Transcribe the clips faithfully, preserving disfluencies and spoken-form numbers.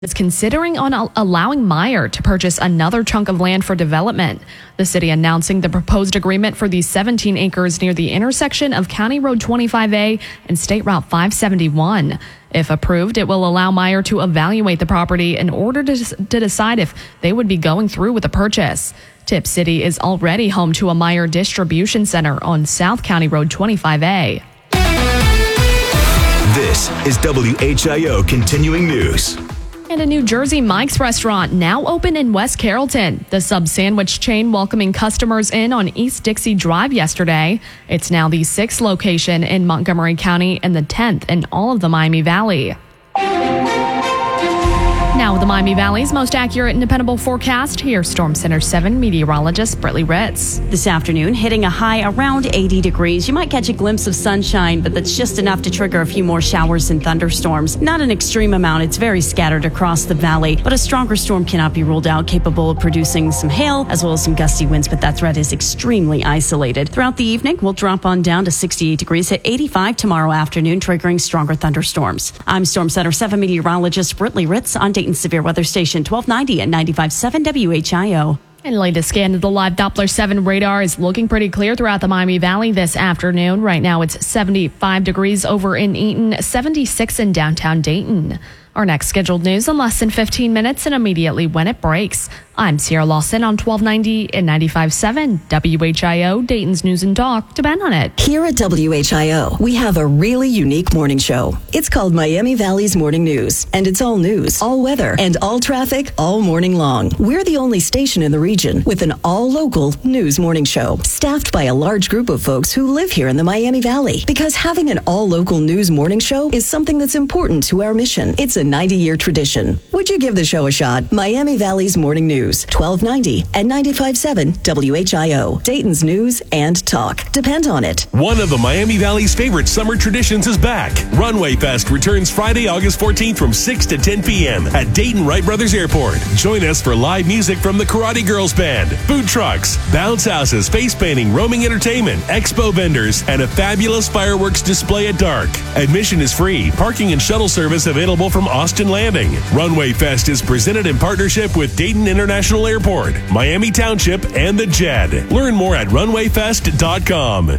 is considering on allowing Meijer to purchase another chunk of land for development. The city announcing the proposed agreement for the seventeen acres near the intersection of County Road twenty-five A and State Route five seventy-one. If approved, it will allow Meijer to evaluate the property in order to, to decide if they would be going through with the purchase. Tip City is already home to a Meijer distribution center on South County Road twenty-five A. This is W H I O Continuing News. And a New Jersey Mike's restaurant now open in West Carrollton. The sub sandwich chain welcoming customers in on East Dixie Drive yesterday. It's now the sixth location in Montgomery County and the tenth in all of the Miami Valley. Now with the Miami Valley's most accurate and dependable forecast, here's Storm Center seven meteorologist Britley Ritz. This afternoon, hitting a high around eighty degrees. You might catch a glimpse of sunshine, but that's just enough to trigger a few more showers and thunderstorms. Not an extreme amount. It's very scattered across the valley, but a stronger storm cannot be ruled out, capable of producing some hail as well as some gusty winds, but that threat is extremely isolated. Throughout the evening, we'll drop on down to sixty-eight degrees, hit eighty-five tomorrow afternoon, triggering stronger thunderstorms. I'm Storm Center seven meteorologist Britley Ritz on Dayton Severe Weather Station twelve ninety and ninety-five point seven W H I O. And latest scan of the live Doppler seven radar is looking pretty clear throughout the Miami Valley this afternoon. Right now it's seventy-five degrees over in Eaton, seventy-six in downtown Dayton. Our next scheduled news in less than fifteen minutes and immediately when it breaks. I'm Sierra Lawson on twelve ninety and ninety-five point seven W H I O, Dayton's News and Talk. Depend on it. Here at W H I O, we have a really unique morning show. It's called Miami Valley's Morning News, and it's all news, all weather, and all traffic all morning long. We're the only station in the region with an all-local news morning show, staffed by a large group of folks who live here in the Miami Valley. Because having an all-local news morning show is something that's important to our mission. It's a ninety-year tradition. Would you give the show a shot? Miami Valley's Morning News, twelve ninety and ninety-five point seven W H I O, Dayton's News and Talk. Depend on it. One of the Miami Valley's favorite summer traditions is back. Runway Fest returns Friday, August fourteenth from six to ten p.m. at Dayton Wright Brothers Airport. Join us for live music from the Karate Girls Band, food trucks, bounce houses, face painting, roaming entertainment, expo vendors, and a fabulous fireworks display at dark. Admission is free. Parking and shuttle service available from Austin Landing. Runway Fest is presented in partnership with Dayton International Airport, Miami Township, and the J E D. Learn more at runway fest dot com.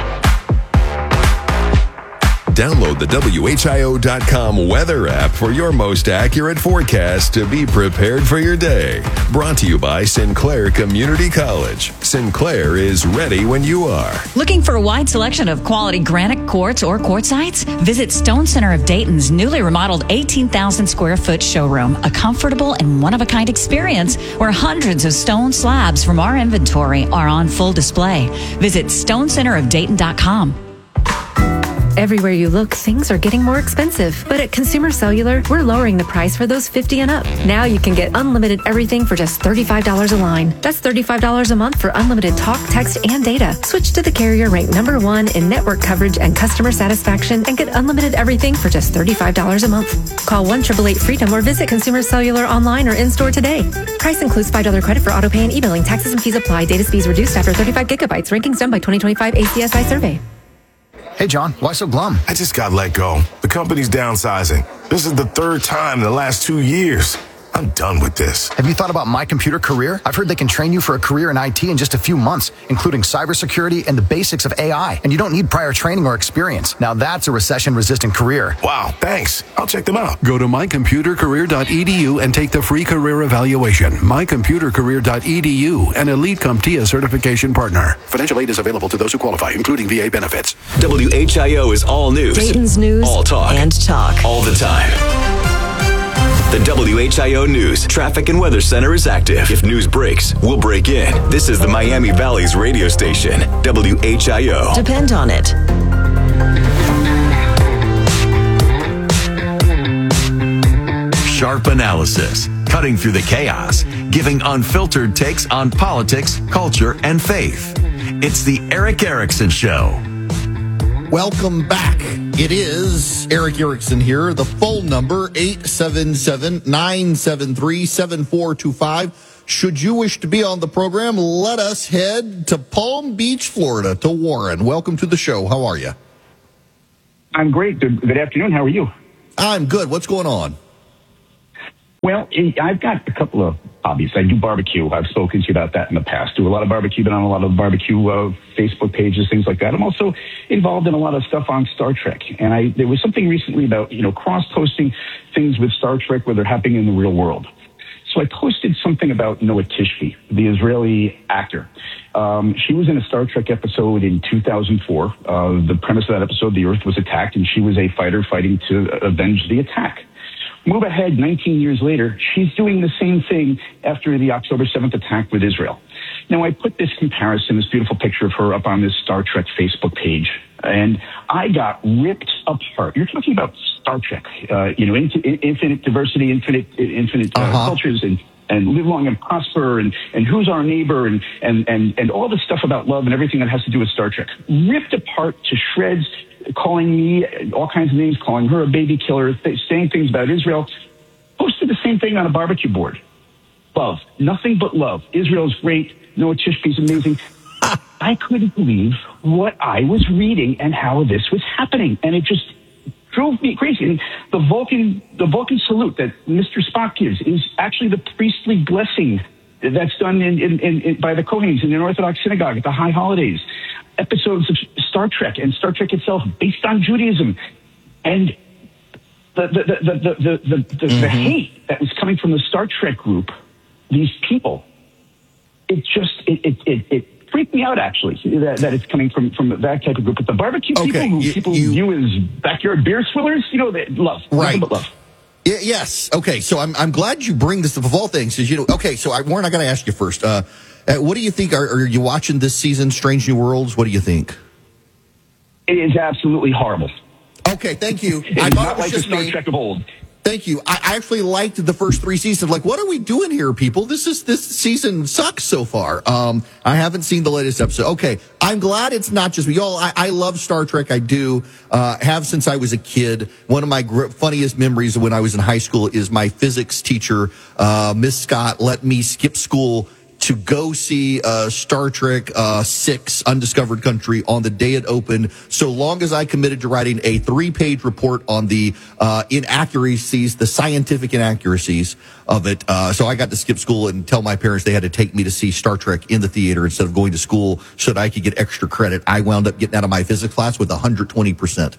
Download the W H I O dot com weather app for your most accurate forecast to be prepared for your day. Brought to you by Sinclair Community College. Sinclair is ready when you are. Looking for a wide selection of quality granite quartz or quartzites? Visit Stone Center of Dayton's newly remodeled eighteen thousand square foot showroom, a comfortable and one-of-a-kind experience where hundreds of stone slabs from our inventory are on full display. Visit stone center of dayton dot com. Everywhere you look, things are getting more expensive. But at Consumer Cellular, we're lowering the price for those fifty and up. Now you can get unlimited everything for just thirty-five dollars a line. That's thirty-five dollars a month for unlimited talk, text, and data. Switch to the carrier ranked number one in network coverage and customer satisfaction and get unlimited everything for just thirty-five dollars a month. Call one eight eight eight freedom or visit Consumer Cellular online or in-store today. Price includes five dollars credit for auto pay and e-billing. Taxes and fees apply. Data speeds reduced after thirty-five gigabytes. Rankings done by twenty twenty-five A C S I survey. Hey, John, why so glum? I just got let go. The company's downsizing. This is the third time in the last two years. I'm done with this. Have you thought about My Computer Career? I've heard they can train you for a career in I T in just a few months, including cybersecurity and the basics of A I. And you don't need prior training or experience. Now that's a recession-resistant career. Wow, thanks. I'll check them out. Go to my computer career dot e d u and take the free career evaluation. my computer career dot e d u, an Elite CompTIA certification partner. Financial aid is available to those who qualify, including V A benefits. W H I O is all news. Dayton's News all talk. and Talk. All the time. The W H I O News Traffic and Weather Center is active. If news breaks, we'll break in. This is the Miami Valley's radio station, W H I O. Depend on it. Sharp analysis, cutting through the chaos, giving unfiltered takes on politics, culture, and faith. It's the Erick Erickson Show. Welcome back. It is Erick Erickson here. The phone number, eight seven seven, nine seven three, seven four two five. Should you wish to be on the program, let us head to Palm Beach, Florida, to Warren. Welcome to the show. How are you? I'm great. Good, good afternoon. How are you? I'm good. What's going on? Well, I've got a couple of hobbies. I do barbecue. I've spoken to you about that in the past. Do a lot of barbecue, been on a lot of barbecue uh, Facebook pages, things like that. I'm also involved in a lot of stuff on Star Trek. And I there was something recently about, you know, cross-posting things with Star Trek where they're happening in the real world. So I posted something about Noah Tishby, the Israeli actor. Um, she was in a Star Trek episode in two thousand four. Uh, the premise of that episode, the Earth was attacked, and she was a fighter fighting to avenge the attack. Move ahead nineteen years later, she's doing the same thing after the October seventh attack with Israel. Now, I put this comparison, this beautiful picture of her up on this Star Trek Facebook page, and I got ripped apart. You're talking about Star Trek, uh, you know, in, in, infinite diversity, infinite infinite uh, uh-huh. cultures, and, and live long and prosper, and, and who's our neighbor, and, and, and, and all this stuff about love and everything that has to do with Star Trek. Ripped apart to shreds, calling me all kinds of names, calling her a baby killer, th- saying things about Israel. Posted the same thing on a barbecue board. Love. Nothing but love. Israel's great. Noah Tishby's amazing. I couldn't believe what I was reading and how this was happening. And it just drove me crazy. And the Vulcan, the Vulcan salute that Mister Spock gives is actually the priestly blessing that's done in, in, in, in, by the Kohens in the Orthodox synagogue at the high holidays. Episodes of Star Trek and Star Trek itself based on Judaism. And the, the, the, the, the, the, the, mm-hmm. the hate that was coming from the Star Trek group, these people, it just, it, it, it, it freaked me out, actually, that, that it's coming from, from that type of group. But the barbecue okay. people who you, people you, view as backyard beer swillers, you know, they love. Right. But love. Y- yes. Okay. So I'm I'm glad you bring this up of all things. Is, you know, okay. So I, Warren, I got to ask you first. Uh, uh, what do you think? Are, are you watching this season, Strange New Worlds? What do you think? It is absolutely horrible. Okay. Thank you. It's I thought not it was like the just Star me. Trek of old. Thank you. I actually liked the first three seasons. Like, what are we doing here, people? This is this season sucks so far. Um, I haven't seen the latest episode. Okay, I'm glad it's not just me. Y'all, I, I love Star Trek. I do. Uh, have since I was a kid. One of my gr- funniest memories of when I was in high school is my physics teacher, uh, Miss Scott, let me skip school to go see uh, Star Trek uh, six, Undiscovered Country, on the day it opened, so long as I committed to writing a three-page report on the uh, inaccuracies, the scientific inaccuracies of it. Uh, so I got to skip school and tell my parents they had to take me to see Star Trek in the theater instead of going to school so that I could get extra credit. I wound up getting out of my physics class with one hundred twenty percent.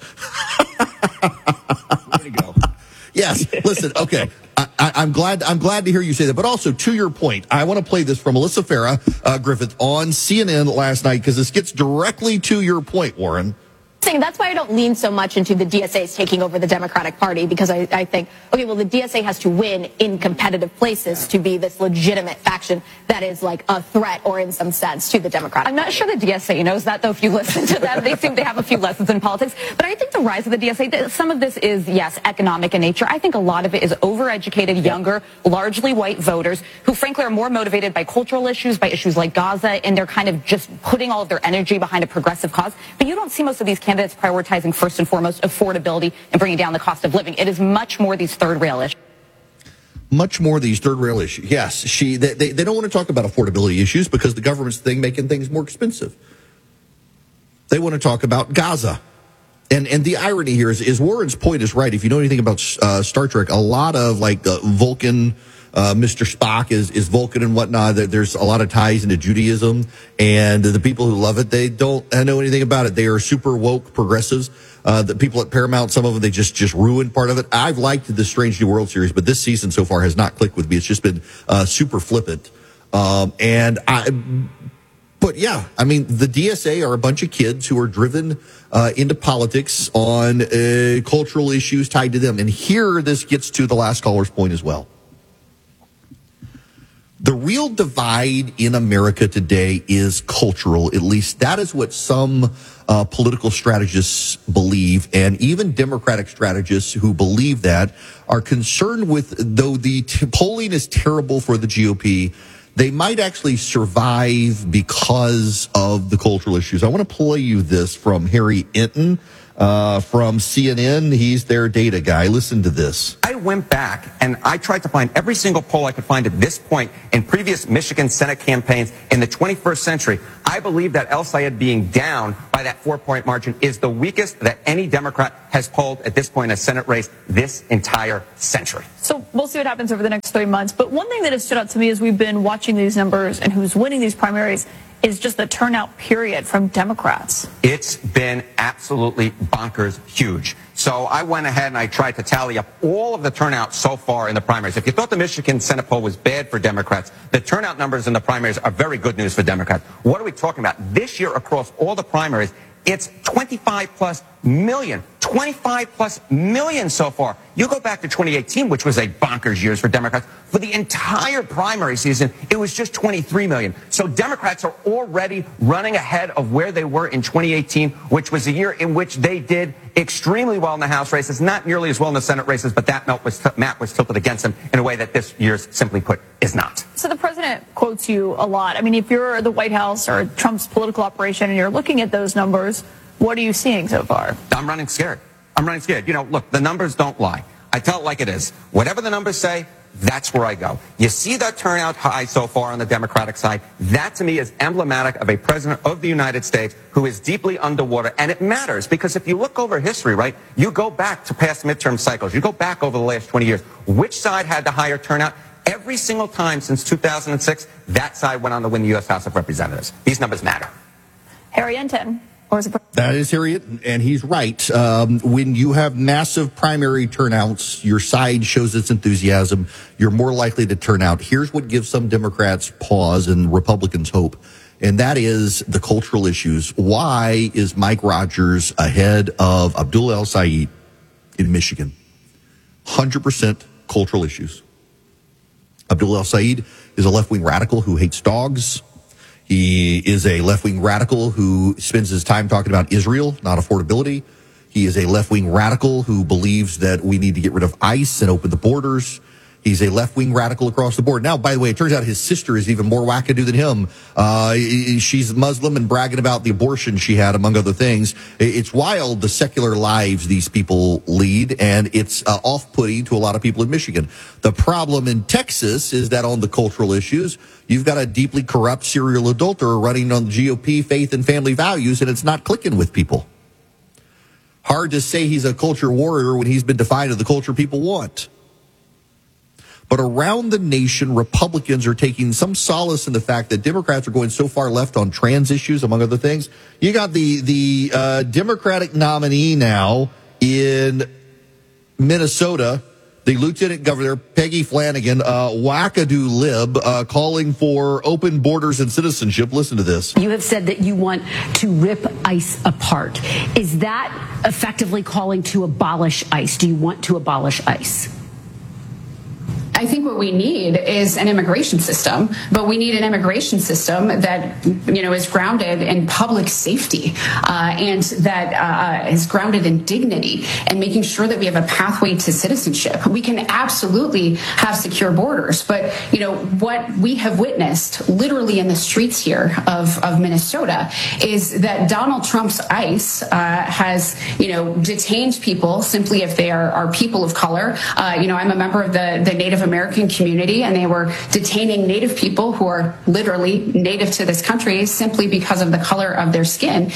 There you go. Yes. Listen. Okay. I, I, I'm glad. I'm glad to hear you say that. But also, to your point, I want to play this from Melissa Farah uh, Griffith on C N N last night because this gets directly to your point, Warren. That's why I don't lean so much into the D S A's taking over the Democratic Party, because I, I think, okay, well, the D S A has to win in competitive places to be this legitimate faction that is like a threat, or in some sense, to the Democratic I'm not sure the D S A knows that, though, if you listen to them. They seem to have a few lessons in politics. But I think the rise of the D S A, some of this is, yes, economic in nature. I think a lot of it is overeducated, younger, largely white voters who, frankly, are more motivated by cultural issues, by issues like Gaza, and they're kind of just putting all of their energy behind a progressive cause. But you don't see most of these candidates prioritizing first and foremost affordability and bringing down the cost of living. It is much more these third rail issues. Much more these third rail issues. Yes, she. They, they, they don't want to talk about affordability issues because the government's thing making things more expensive. They want to talk about Gaza. And and the irony here is, is Warren's point is right. If you know anything about uh, Star Trek, a lot of like uh, Vulcan, uh, Mister Spock is, is Vulcan and whatnot. There's a lot of ties into Judaism. And the people who love it, they don't know anything about it. They are super woke progressives. Uh, the people at Paramount, some of them, they just, just ruined part of it. I've liked the Strange New World series, but this season so far has not clicked with me. It's just been uh, super flippant. Um, and I... But yeah, I mean, the D S A are a bunch of kids who are driven uh, into politics on uh, cultural issues tied to them. And here this gets to the last caller's point as well. The real divide in America today is cultural. At least that is what some uh, political strategists believe. And even Democratic strategists who believe that are concerned with, though the t- polling is terrible for the G O P, they might actually survive because of the cultural issues. I want to play you this from Harry Enton. uh, from C N N. He's their data guy. Listen to this. I went back and I tried to find every single poll I could find at this point in previous Michigan Senate campaigns in the twenty-first century. I believe that El Sayed being down by that four-point margin is the weakest that any Democrat has polled at this point in a Senate race this entire century. So we'll see what happens over the next three months. But one thing that has stood out to me as we've been watching these numbers and who's winning these primaries is just the turnout period from Democrats. It's been absolutely bonkers huge. So I went ahead and I tried to tally up all of the turnout so far in the primaries. If you thought the Michigan Senate poll was bad for Democrats, the turnout numbers in the primaries are very good news for Democrats. What are we talking about? This year across all the primaries, it's twenty-five plus million. twenty-five plus million so far. You go back to twenty eighteen, which was a bonkers year for Democrats. For the entire primary season, it was just twenty-three million. So Democrats are already running ahead of where they were in twenty eighteen, which was a year in which they did extremely well in the House races, not nearly as well in the Senate races, but that map was, t- map was tilted against them in a way that this year's, simply put, is not. So the president quotes you a lot. I mean, if you're the White House or Trump's political operation and you're looking at those numbers, what are you seeing so far? I'm running scared. I'm running scared. You know, look, the numbers don't lie. I tell it like it is. Whatever the numbers say, that's where I go. You see that turnout high so far on the Democratic side. That, to me, is emblematic of a president of the United States who is deeply underwater. And it matters because if you look over history, right, you go back to past midterm cycles. You go back over the last twenty years. Which side had the higher turnout? Every single time since two thousand six, that side went on to win the U S House of Representatives. These numbers matter. Harry Enten. Or is it- That is Harriet, and he's right. Um, when you have massive primary turnouts, your side shows its enthusiasm, you're more likely to turn out. Here's what gives some Democrats pause and Republicans hope, and that is the cultural issues. Why is Mike Rogers ahead of Abdul El Sayed in Michigan? one hundred percent cultural issues. Abdul El Sayed is a left-wing radical who hates dogs. He is a left-wing radical who spends his time talking about Israel, not affordability. He is a left-wing radical who believes that we need to get rid of ICE and open the borders. He's a left-wing radical across the board. Now, by the way, it turns out his sister is even more wackadoo than him. Uh, she's Muslim and bragging about the abortion she had, among other things. It's wild, the secular lives these people lead, and it's uh, off-putting to a lot of people in Michigan. The problem in Texas is that on the cultural issues, you've got a deeply corrupt serial adulterer running on the G O P faith and family values, and it's not clicking with people. Hard to say he's a culture warrior when he's been defined as the culture people want. But around the nation, Republicans are taking some solace in the fact that Democrats are going so far left on trans issues, among other things. You got the the uh, Democratic nominee now in Minnesota, the Lieutenant Governor, Peggy Flanagan, uh, wackadoo lib, uh, calling for open borders and citizenship. Listen to this. You have said that you want to rip ICE apart. Is that effectively calling to abolish ICE? Do you want to abolish ICE? I think what we need is an immigration system, but we need an immigration system that, you know, is grounded in public safety uh, and that uh, is grounded in dignity and making sure that we have a pathway to citizenship. We can absolutely have secure borders, but, you know, what we have witnessed literally in the streets here of, of Minnesota is that Donald Trump's ICE uh, has, you know, detained people simply if they are, are people of color. Uh, you know, I'm a member of the, the Native American community, and they were detaining Native people who are literally native to this country simply because of the color of their skin.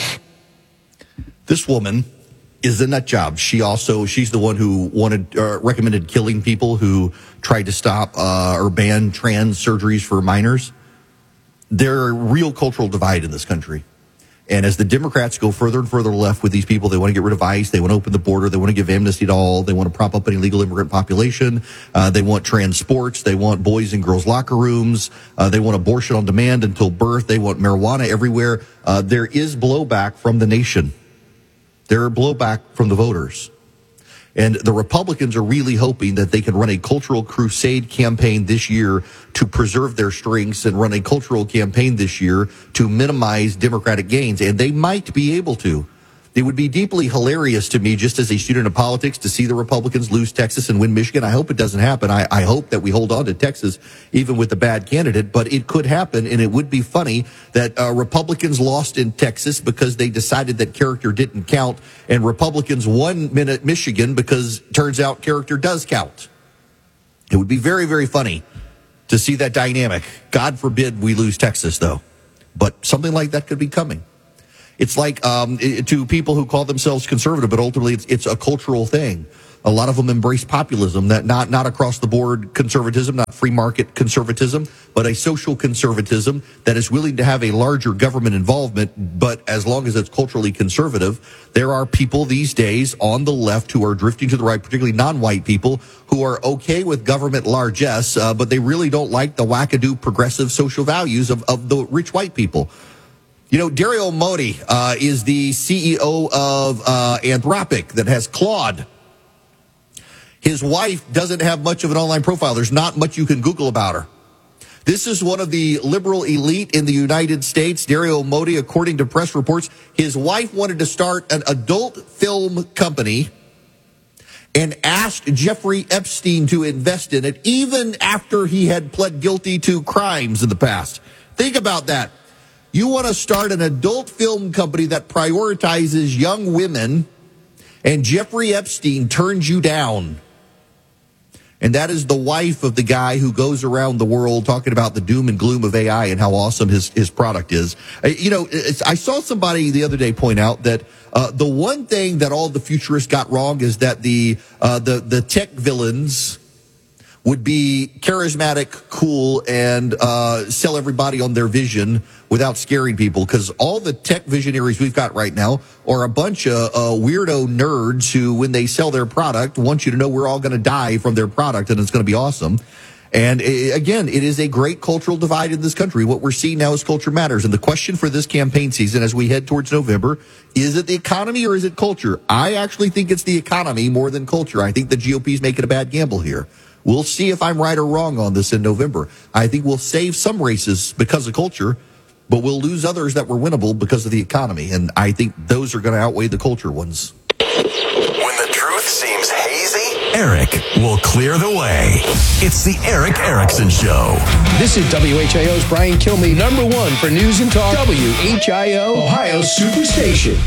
This woman is a nut job. She also, she's the one who wanted, uh, recommended killing people who tried to stop uh, or ban trans surgeries for minors. There's a real cultural divide in this country. And as the Democrats go further and further left with these people, they want to get rid of ICE. They want to open the border. They want to give amnesty to all. They want to prop up an illegal immigrant population. Uh, they want trans sports. They want boys and girls locker rooms. Uh, they want abortion on demand until birth. They want marijuana everywhere. Uh, there is blowback from the nation. There are blowback from the voters. And the Republicans are really hoping that they can run a cultural crusade campaign this year to preserve their strengths and run a cultural campaign this year to minimize Democratic gains. And they might be able to. It would be deeply hilarious to me, just as a student of politics, to see the Republicans lose Texas and win Michigan. I hope it doesn't happen. I, I hope that we hold on to Texas, even with a bad candidate, but it could happen, and it would be funny that uh, Republicans lost in Texas because they decided that character didn't count, and Republicans won minute Michigan because turns out character does count. It would be very, very funny to see that dynamic. God forbid we lose Texas, though, but something like that could be coming. It's like um, to people who call themselves conservative, but ultimately it's, it's a cultural thing. A lot of them embrace populism, that not, not across the board conservatism, not free market conservatism, but a social conservatism that is willing to have a larger government involvement, but as long as it's culturally conservative. There are people these days on the left who are drifting to the right, particularly non-white people, who are okay with government largesse, uh, but they really don't like the wackadoo progressive social values of, of the rich white people. You know, Dario Modi uh, is the C E O of uh, Anthropic that has Claude. His wife doesn't have much of an online profile. There's not much you can Google about her. This is one of the liberal elite in the United States. Dario Modi, according to press reports, his wife wanted to start an adult film company and asked Jeffrey Epstein to invest in it, even after he had pled guilty to crimes in the past. Think about that. You want to start an adult film company that prioritizes young women, and Jeffrey Epstein turns you down. And that is the wife of the guy who goes around the world talking about the doom and gloom of A I and how awesome his, his product is. You know, it's, I saw somebody the other day point out that uh, the one thing that all the futurists got wrong is that the uh, the the tech villains would be charismatic, cool, and uh, sell everybody on their vision without scaring people, because all the tech visionaries we've got right now are a bunch of uh, weirdo nerds who, when they sell their product, want you to know we're all going to die from their product and it's going to be awesome. And uh, again, it is a great cultural divide in this country. What we're seeing now is culture matters. And the question for this campaign season as we head towards November, is it the economy or is it culture? I actually think it's the economy more than culture. I think the G O P is making a bad gamble here. We'll see if I'm right or wrong on this in November. I think we'll save some races because of culture, but we'll lose others that were winnable because of the economy. And I think those are going to outweigh the culture ones. When the truth seems hazy, Eric will clear the way. It's the Eric Erickson Show. This is W H I O's Brian Kilmeade, number one for news and talk. W H I O, Ohio's Superstation.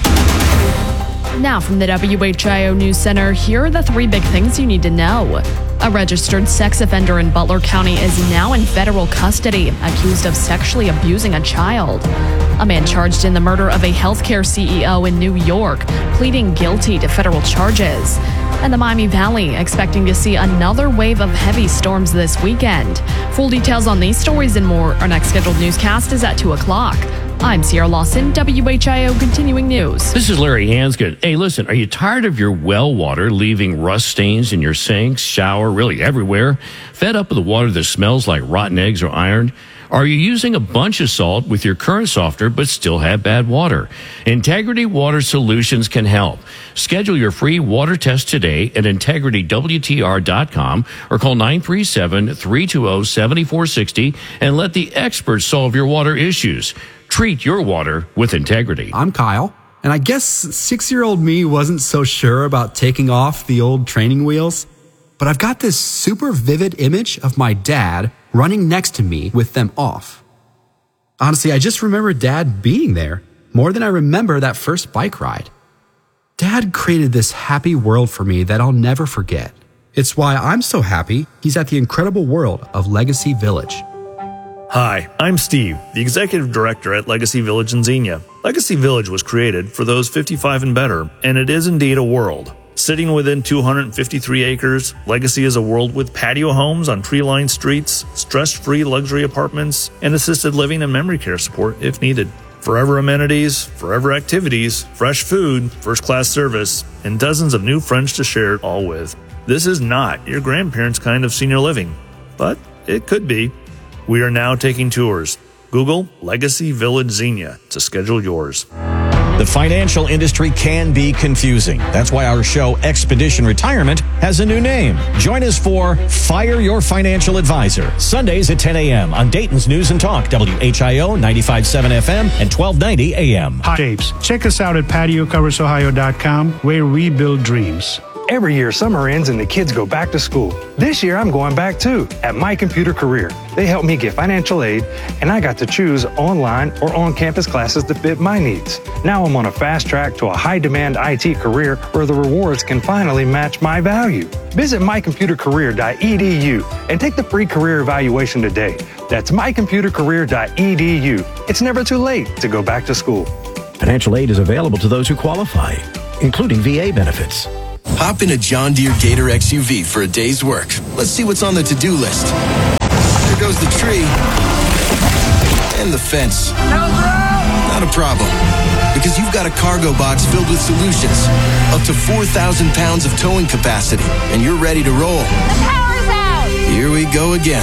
Now from the W H I O News Center, here are the three big things you need to know. A registered sex offender in Butler County is now in federal custody, accused of sexually abusing a child. A man charged in the murder of a healthcare C E O in New York, pleading guilty to federal charges. And the Miami Valley expecting to see another wave of heavy storms this weekend. Full details on these stories and more. Our next scheduled newscast is at two o'clock. I'm Sierra Lawson, W H I O Continuing News. This is Larry Hansgood. Hey, listen, are you tired of your well water leaving rust stains in your sinks, shower, really everywhere? Fed up with the water that smells like rotten eggs or iron? Are you using a bunch of salt with your current softener but still have bad water? Integrity Water Solutions can help. Schedule your free water test today at integrity w t r dot com or call nine three seven, three two zero, seven four six zero and let the experts solve your water issues. Treat your water with integrity. I'm Kyle, and I guess six-year-old me wasn't so sure about taking off the old training wheels, but I've got this super vivid image of my dad running next to me with them off. Honestly, I just remember Dad being there more than I remember that first bike ride. Dad created this happy world for me that I'll never forget. It's why I'm so happy he's at the incredible world of Legacy Village. Hi, I'm Steve, the Executive Director at Legacy Village in Xenia. Legacy Village was created for those fifty-five and better, and it is indeed a world. Sitting within two hundred fifty-three acres, Legacy is a world with patio homes on tree-lined streets, stress-free luxury apartments, and assisted living and memory care support if needed. Forever amenities, forever activities, fresh food, first-class service, and dozens of new friends to share it all with. This is not your grandparents' kind of senior living, but it could be. We are now taking tours. Google Legacy Village Xenia to schedule yours. The financial industry can be confusing. That's why our show, Expedition Retirement, has a new name. Join us for Fire Your Financial Advisor, Sundays at ten a.m. on Dayton's News and Talk, W H I O ninety-five point seven F M and twelve ninety A M. Shapes. Check us out at patio covers ohio dot com, where we build dreams. Every year, summer ends and the kids go back to school. This year, I'm going back too, at My Computer Career. They helped me get financial aid, and I got to choose online or on-campus classes to fit my needs. Now I'm on a fast track to a high-demand I T career where the rewards can finally match my value. Visit my computer career dot e d u and take the free career evaluation today. That's my computer career dot e d u. It's never too late to go back to school. Financial aid is available to those who qualify, including V A benefits. Hop in a John Deere Gator X U V for a day's work. Let's see what's on the to-do list. There goes the tree. And the fence. Not a problem. Because you've got a cargo box filled with solutions. Up to four thousand pounds of towing capacity. And you're ready to roll. The power's out! Here we go again.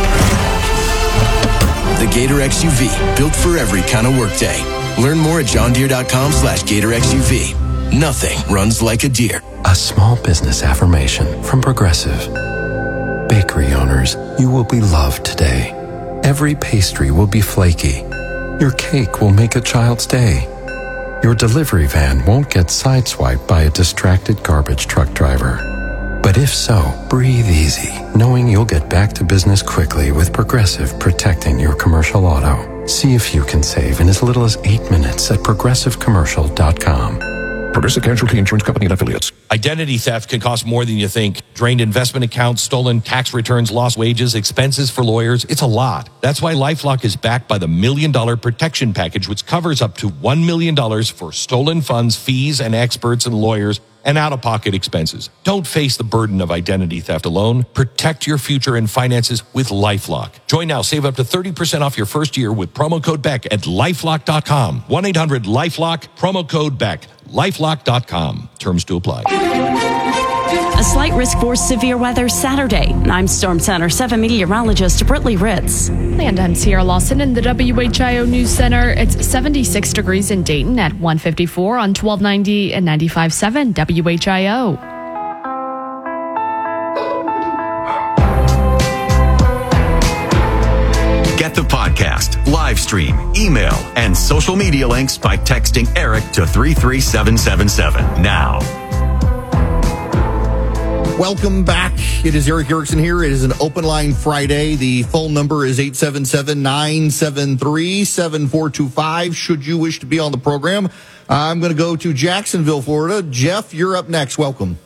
The Gator X U V. Built for every kind of workday. Learn more at john deere dot com slash gator x u v. Nothing runs like a deer. A small business affirmation from Progressive. Bakery owners, you will be loved today. Every pastry will be flaky. Your cake will make a child's day. Your delivery van won't get sideswiped by a distracted garbage truck driver. But if so, breathe easy, knowing you'll get back to business quickly with Progressive protecting your commercial auto. See if you can save in as little as eight minutes at progressive commercial dot com. Progressive Casualty Insurance Company and Affiliates. Identity theft can cost more than you think. Drained investment accounts, stolen tax returns, lost wages, expenses for lawyers. It's a lot. That's why LifeLock is backed by the Million Dollar Protection Package, which covers up to one million dollars for stolen funds, fees, and experts and lawyers, and out-of-pocket expenses. Don't face the burden of identity theft alone. Protect your future and finances with LifeLock. Join now. Save up to thirty percent off your first year with promo code Beck at lifelock dot com. one eight hundred lifelock, promo code Beck. lifelock dot com. Terms to apply. A slight risk for severe weather Saturday. I'm Storm Center seven meteorologist Brittany Ritz. And I'm Sierra Lawson in the W H I O News Center. It's seventy-six degrees in Dayton at one fifty-four on twelve ninety and ninety-five point seven W H I O. Get the podcast, live stream, email, and social media links by texting Eric to three three seven seven seven now. Welcome back. It is Eric Erickson here. It is an open line Friday. The phone number is eight seven seven, nine seven three, seven four two five. Should you wish to be on the program, I'm going to go to Jacksonville, Florida. Jeff, you're up next. Welcome.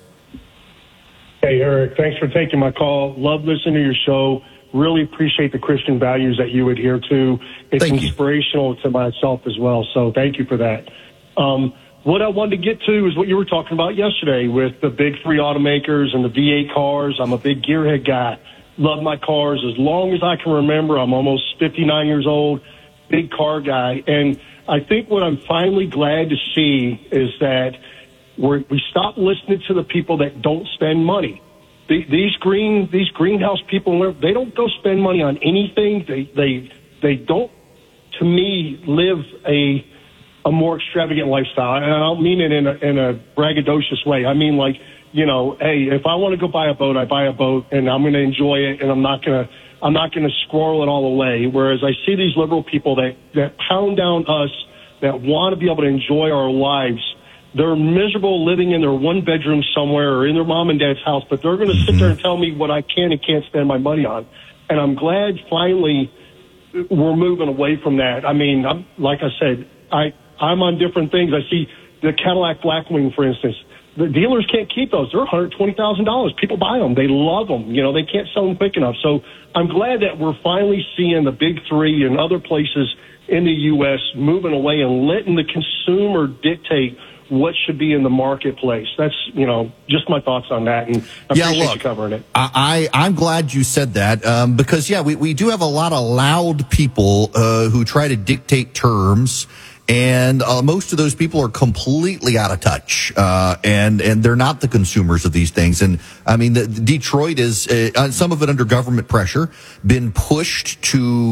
Hey, Eric. Thanks for taking my call. Love listening to your show. Really appreciate the Christian values that you adhere to. It's thank inspirational you. to myself as well. So thank you for that. Um, What I wanted to get to is what you were talking about yesterday with the big three automakers and the V eight cars. I'm a big gearhead guy. Love my cars as long as I can remember. I'm almost fifty-nine years old, big car guy. And I think what I'm finally glad to see is that we're, we stop listening to the people that don't spend money. The, these green, these greenhouse people, they don't go spend money on anything. They, they, they don't, to me, live a, a more extravagant lifestyle. And I don't mean it in a, in a braggadocious way. I mean, like, you know, hey, if I want to go buy a boat, I buy a boat and I'm going to enjoy it and I'm not going to, I'm not going to squirrel it all away. Whereas I see these liberal people that, that pound down us, that want to be able to enjoy our lives. They're miserable living in their one bedroom somewhere or in their mom and dad's house, but they're going to sit there and tell me what I can and can't spend my money on. And I'm glad finally we're moving away from that. I mean, I'm, like I said, I, I'm on different things. I see the Cadillac Blackwing, for instance. The dealers can't keep those. They're one hundred twenty thousand dollars. People buy them. They love them. You know, they can't sell them quick enough. So I'm glad that we're finally seeing the big three and other places in the U S moving away and letting the consumer dictate what should be in the marketplace. That's, you know, just my thoughts on that. And I yeah, appreciate look, you covering it. I, I, I'm glad you said that um, because, yeah, we, we do have a lot of loud people uh, who try to dictate terms. And uh, most of those people are completely out of touch, uh, and and they're not the consumers of these things. And I mean, the, the Detroit is uh, some of it under government pressure, been pushed to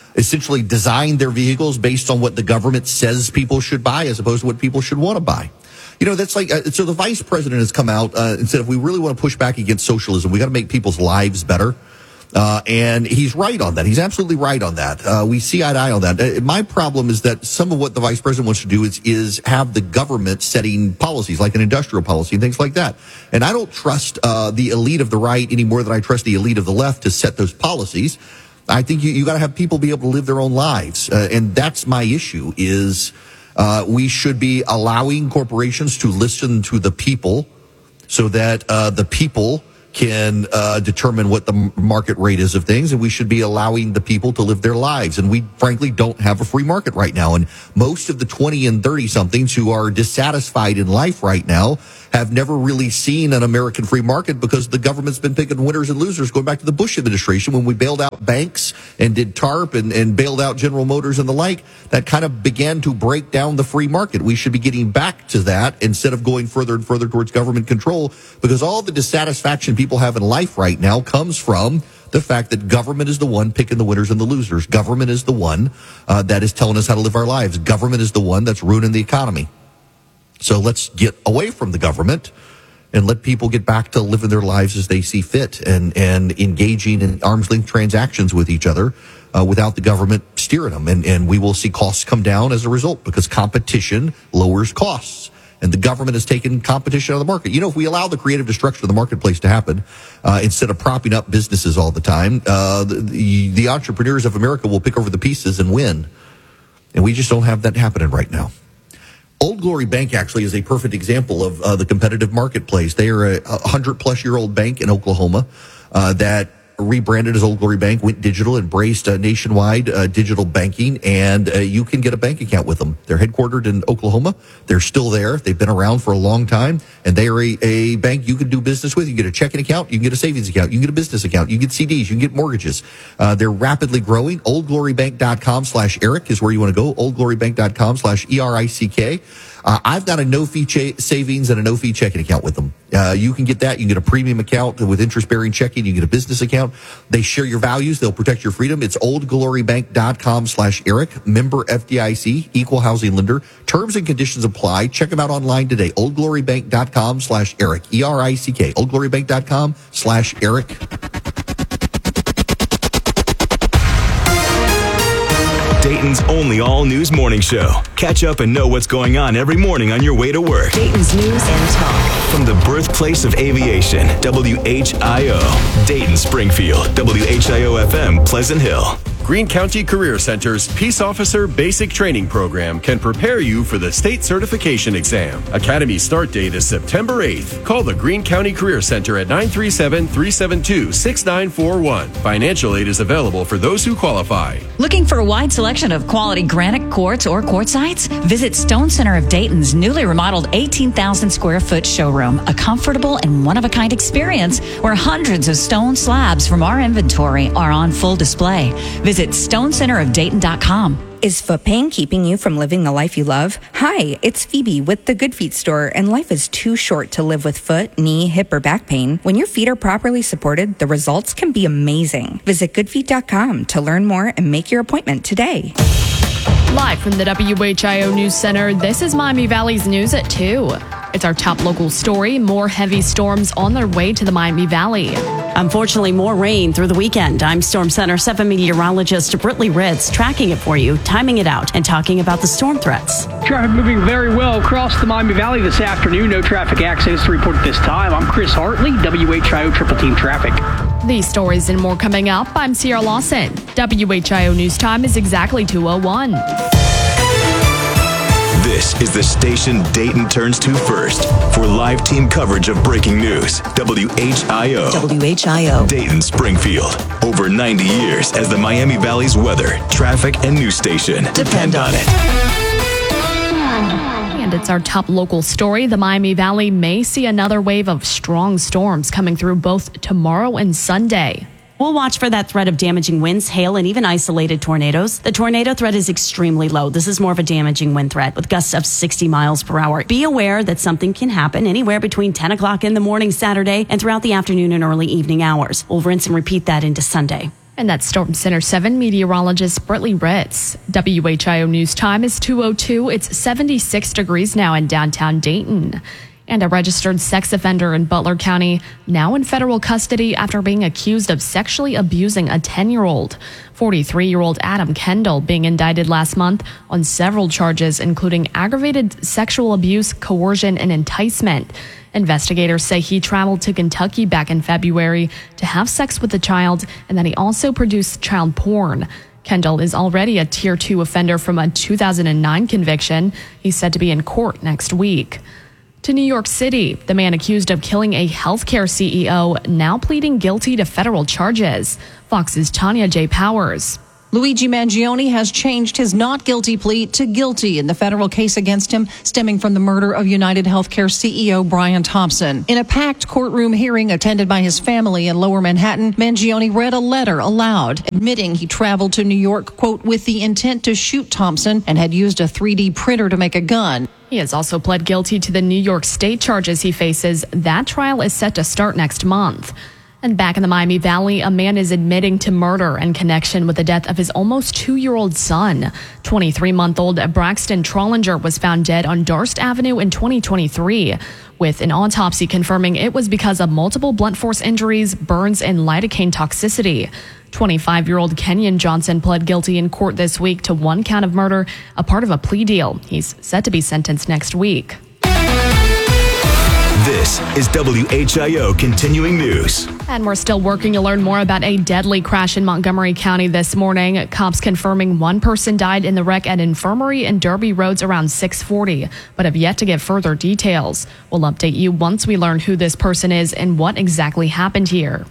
essentially design their vehicles based on what the government says people should buy as opposed to what people should want to buy. You know, that's like, uh, so the vice president has come out uh, and said, if we really want to push back against socialism, we got to make people's lives better. Uh, and he's right on that. He's absolutely right on that. Uh, we see eye to eye on that. Uh, my problem is that some of what the vice president wants to do is, is have the government setting policies, like an industrial policy and things like that. And I don't trust, uh, the elite of the right any more than I trust the elite of the left to set those policies. I think you, you got to have people be able to live their own lives. Uh, and that's my issue is, uh, we should be allowing corporations to listen to the people so that, uh, the people can uh, determine what the market rate is of things, and we should be allowing the people to live their lives. And we, frankly, don't have a free market right now. And most of the twenty and thirty-somethings who are dissatisfied in life right now have never really seen an American free market because the government's been picking winners and losers going back to the Bush administration when we bailed out banks and did TARP and, and bailed out General Motors and the like. That kind of began to break down the free market. We should be getting back to that instead of going further and further towards government control, because all the dissatisfaction people have in life right now comes from the fact that government is the one picking the winners and the losers. Government is the one uh, that is telling us how to live our lives. Government is the one that's ruining the economy. So let's get away from the government and let people get back to living their lives as they see fit and, and engaging in arm's length transactions with each other uh, without the government steering them. And, and we will see costs come down as a result, because competition lowers costs. And the government has taken competition out of the market. You know, if we allow the creative destruction of the marketplace to happen, uh, instead of propping up businesses all the time, uh, the, the, the entrepreneurs of America will pick over the pieces and win. And we just don't have that happening right now. Old Glory Bank actually is a perfect example of uh, the competitive marketplace. They are a hundred-plus-year-old bank in Oklahoma uh, that rebranded as Old Glory Bank, went digital, embraced uh, nationwide uh, digital banking, and uh, you can get a bank account with them. They're headquartered in Oklahoma. They're still there. They've been around for a long time, and they are a, a bank you can do business with. You can get a checking account, you can get a savings account, you can get a business account, you can get C Ds, you can get mortgages. Uh, they're rapidly growing. oldglorybank.com slash Eric is where you want to go. oldglorybank.com slash E R I C K. Uh, I've got a no-fee cha- savings and a no-fee checking account with them. Uh, you can get that. You can get a premium account with interest-bearing checking. You can get a business account. They share your values. They'll protect your freedom. It's oldglorybank.com slash Eric. Member F D I C, equal housing lender. Terms and conditions apply. Check them out online today. oldglorybank.com slash Eric. E R I C K. oldglorybank.com slash Eric. Dayton's only all-news morning show. Catch up and know what's going on every morning on your way to work. Dayton's News and Talk. From the birthplace of aviation, W H I O. Dayton, Springfield, W H I O F M, Pleasant Hill. Greene County Career Center's Peace Officer Basic Training Program can prepare you for the state certification exam. Academy start date is September eighth. Call the Greene County Career Center at nine three seven, three seven two, six nine four one. Financial aid is available for those who qualify. Looking for a wide selection of quality granite quartz or quartzites? Visit Stone Center of Dayton's newly remodeled eighteen thousand square foot showroom, a comfortable and one-of-a-kind experience where hundreds of stone slabs from our inventory are on full display. Visit stone center of dayton dot com. Is foot pain keeping you from living the life you love? Hi, it's Phoebe with the Good Feet store, and life is too short to live with foot, knee, hip, or back pain. When your feet are properly supported, the results can be amazing. Visit good feet dot com to learn more and make your appointment today. Live from the W H I O News Center, this is Miami Valley's News at two. It's our top local story. More heavy storms on their way to the Miami Valley. Unfortunately, more rain through the weekend. I'm Storm Center seven meteorologist Britley Ritz, tracking it for you, timing it out, and talking about the storm threats. Traffic moving very well across the Miami Valley this afternoon. No traffic accidents to report at this time. I'm Chris Hartley, W H I O Triple Team Traffic. These stories and more coming up. I'm Sierra Lawson. W H I O News Time is exactly two oh one. This is the station Dayton turns to first for live team coverage of breaking news. W H I O. W H I O. Dayton, Springfield. Over ninety years as the Miami Valley's weather, traffic, and news station. Depend on it. And it's our top local story. The Miami Valley may see another wave of strong storms coming through both tomorrow and Sunday. We'll watch for that threat of damaging winds, hail, and even isolated tornadoes. The tornado threat is extremely low. This is more of a damaging wind threat with gusts of sixty miles per hour. Be aware that something can happen anywhere between ten o'clock in the morning Saturday and throughout the afternoon and early evening hours. We'll rinse and repeat that into Sunday. And that's Storm Center seven meteorologist Britley Ritz. W H I O News Time is two oh two. It's seventy-six degrees now in downtown Dayton. And a registered sex offender in Butler County now in federal custody after being accused of sexually abusing a ten-year-old. forty-three-year-old Adam Kendall being indicted last month on several charges, including aggravated sexual abuse, coercion, and enticement. Investigators say he traveled to Kentucky back in February to have sex with the child and that he also produced child porn. Kendall is already a Tier two offender from a two thousand nine conviction. He's said to be in court next week. To New York City, the man accused of killing a healthcare C E O now pleading guilty to federal charges. Fox's Tanya J. Powers. Luigi Mangione has changed his not guilty plea to guilty in the federal case against him stemming from the murder of United Healthcare C E O Brian Thompson. In a packed courtroom hearing attended by his family in Lower Manhattan, Mangione read a letter aloud admitting he traveled to New York, quote, with the intent to shoot Thompson and had used a three D printer to make a gun. He has also pled guilty to the New York State charges he faces. That trial is set to start next month. And back in the Miami Valley, a man is admitting to murder in connection with the death of his almost two-year-old son. twenty-three-month-old Braxton Trollinger was found dead on Darst Avenue in twenty twenty-three, with an autopsy confirming it was because of multiple blunt force injuries, burns, and lidocaine toxicity. twenty-five-year-old Kenyon Johnson pled guilty in court this week to one count of murder, a part of a plea deal. He's set to be sentenced next week. This is W H I O Continuing News. And we're still working to learn more about a deadly crash in Montgomery County this morning. Cops confirming one person died in the wreck at Infirmary and Derby Roads around six forty, but have yet to get further details. We'll update you once we learn who this person is and what exactly happened here.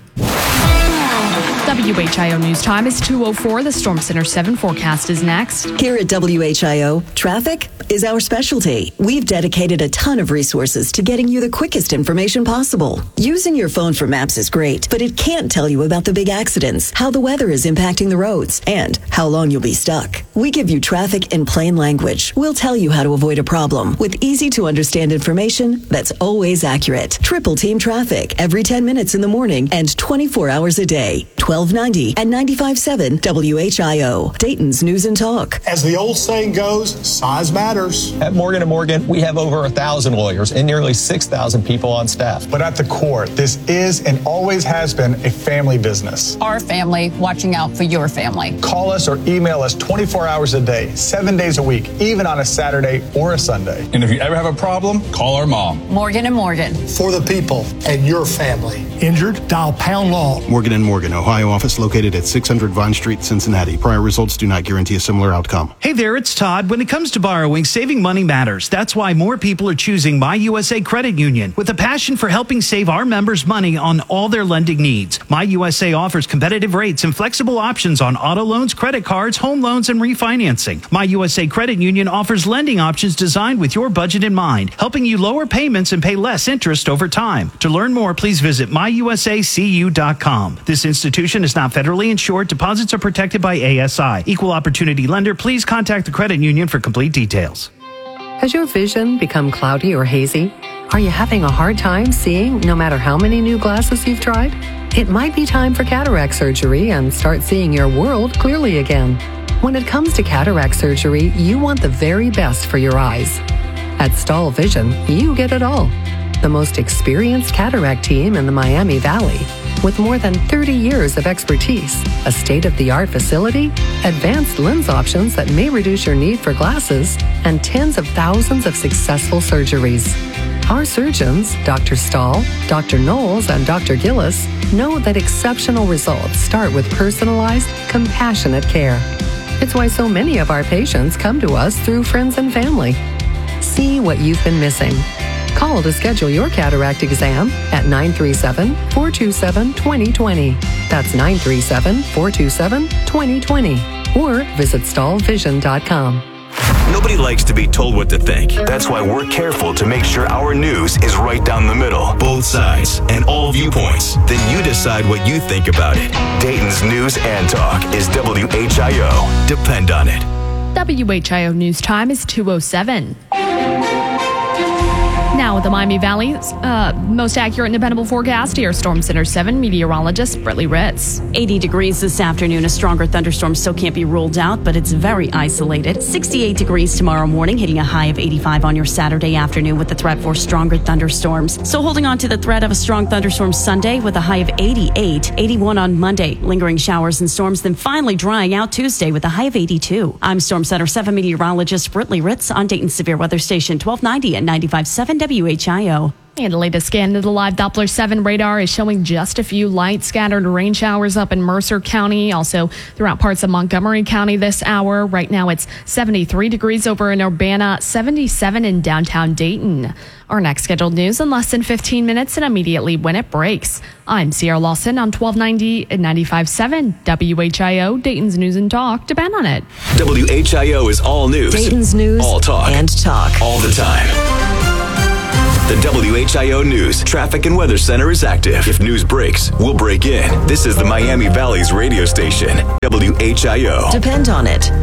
W H I O News Time is two oh four. The Storm Center seven forecast is next. Here at W H I O, traffic is our specialty. We've dedicated a ton of resources to getting you the quickest information possible. Using your phone for maps is great, but it can't tell you about the big accidents, how the weather is impacting the roads, and how long you'll be stuck. We give you traffic in plain language. We'll tell you how to avoid a problem with easy to understand information that's always accurate. Triple Team Traffic every ten minutes in the morning and twenty-four hours a day. twelve ninety and ninety-five point seven W H I O, Dayton's News and Talk. As the old saying goes, size matters. At Morgan and Morgan, we have over a thousand lawyers and nearly six thousand people on staff. But at the core, this is and always has been a family business. Our family watching out for your family. Call us or email us twenty-four hours a day, seven days a week, even on a Saturday or a Sunday. And if you ever have a problem, call our mom. Morgan and Morgan. For the people and your family. Injured? Dial pound law. Morgan and Morgan, Ohio office located at six hundred Vine Street, Cincinnati. Prior results do not guarantee a similar outcome. Hey there, it's Todd. When it comes to borrowing, saving money matters. That's why more people are choosing My U S A Credit Union with a passion for helping save our members money on all their lending needs. My U S A offers competitive rates and flexible options on auto loans, credit cards, home loans, and refinancing. My U S A Credit Union offers lending options designed with your budget in mind, helping you lower payments and pay less interest over time. To learn more, please visit my u s a c u dot com. This institution is not federally insured. Deposits are protected by A S I. Equal opportunity lender. Please contact the credit union for complete details. Has your vision become cloudy or hazy? Are you having a hard time seeing no matter how many new glasses you've tried? It might be time for cataract surgery and start seeing your world clearly again. When it comes to cataract surgery, you want the very best for your eyes. At Stahl Vision, you get it all. The most experienced cataract team in the Miami Valley, with more than thirty years of expertise, a state-of-the-art facility, advanced lens options that may reduce your need for glasses, and tens of thousands of successful surgeries. Our surgeons, Doctor Stahl, Doctor Knowles, and Doctor Gillis, know that exceptional results start with personalized, compassionate care. It's why so many of our patients come to us through friends and family. See what you've been missing. Call to schedule your cataract exam at nine three seven, four two seven, two zero two zero. That's nine three seven, four two seven, two zero two zero. Or visit stahl vision dot com. Nobody likes to be told what to think. That's why we're careful to make sure our news is right down the middle. Both sides and all viewpoints. Then you decide what you think about it. Dayton's News and Talk is W H I O. Depend on it. W H I O News Time is two oh seven. Now Now with the Miami Valley's uh, most accurate and dependable forecast, here Storm Center seven meteorologist Brittany Ritz. eighty degrees this afternoon. A stronger thunderstorm still can't be ruled out, but it's very isolated. sixty-eight degrees tomorrow morning, hitting a high of eighty-five on your Saturday afternoon with the threat for stronger thunderstorms. So holding on to the threat of a strong thunderstorm Sunday with a high of eighty-eight, eighty-one on Monday. Lingering showers and storms, then finally drying out Tuesday with a high of eighty-two. I'm Storm Center seven meteorologist Brittany Ritz on Dayton Severe Weather Station twelve ninety and ninety-five point seven W H I O. And the latest scan of the live Doppler seven radar is showing just a few light scattered rain showers up in Mercer County, also throughout parts of Montgomery County this hour. Right now it's seventy-three degrees over in Urbana, seventy-seven in downtown Dayton. Our next scheduled news in less than fifteen minutes and immediately when it breaks. I'm Sierra Lawson on twelve ninety and ninety-five point seven W H I O, Dayton's News and Talk. Depend on it. W H I O is all news. Dayton's News all talk. and talk. All the time. The W H I O News Traffic and Weather Center is active. If news breaks, we'll break in. This is the Miami Valley's radio station, W H I O. Depend on it.